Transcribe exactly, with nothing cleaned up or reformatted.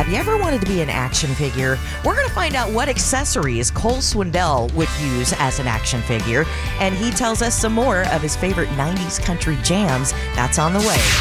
Have you ever wanted to be an action figure? We're going to find out what accessories Cole Swindell would use as an action figure, and he tells us some more of his favorite nineties country jams. That's on the way.